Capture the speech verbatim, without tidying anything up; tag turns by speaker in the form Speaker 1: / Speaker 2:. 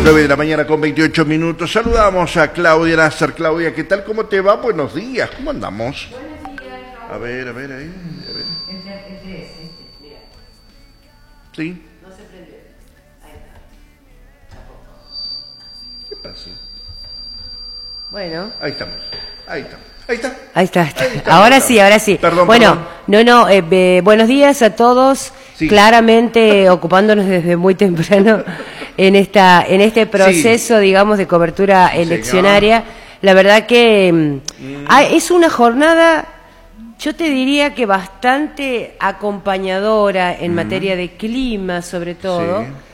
Speaker 1: nueve de la mañana con veintiocho minutos. Saludamos a Claudia Nasser. Claudia, ¿qué tal? ¿Cómo te va? Buenos días. ¿Cómo andamos?
Speaker 2: Buenos días, Raúl.
Speaker 1: A ver, a ver, ahí. A ver.
Speaker 2: Este, este es, este, mira.
Speaker 1: Sí.
Speaker 2: No se prendió. Ahí está. Tampoco.
Speaker 1: ¿Qué pasa?
Speaker 2: Bueno.
Speaker 1: Ahí estamos. Ahí estamos. Ahí está.
Speaker 2: Ahí está. Ahí está.
Speaker 1: Ahí está,
Speaker 2: Ahora
Speaker 1: ahí está.
Speaker 2: sí, ahora sí.
Speaker 1: Perdón,
Speaker 2: bueno,
Speaker 1: perdón.
Speaker 2: no, no, eh, eh, buenos días a todos.
Speaker 1: Sí.
Speaker 2: Claramente ocupándonos desde muy temprano en esta en este proceso, sí. digamos, de cobertura eleccionaria. Señor. La verdad que mm. ah, es una jornada, yo te diría que bastante acompañadora en mm. materia de clima, sobre todo. Sí.